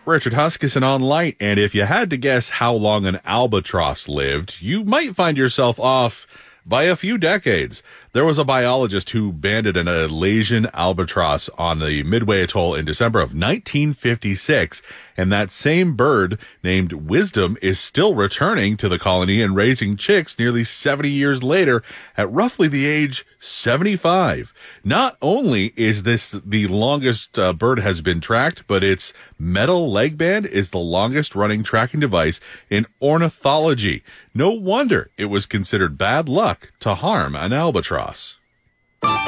Richard Huskisson on Light, and if you had to guess how long an albatross lived, you might find yourself off by a few decades. There was a biologist who banded an Alaskan albatross on the Midway Atoll in December of 1956, and that same bird, named Wisdom, is still returning to the colony and raising chicks nearly 70 years later at roughly the age 75. Not only is this the longest bird has been tracked, but its metal leg band is the longest running tracking device in ornithology. No wonder it was considered bad luck to harm an albatross.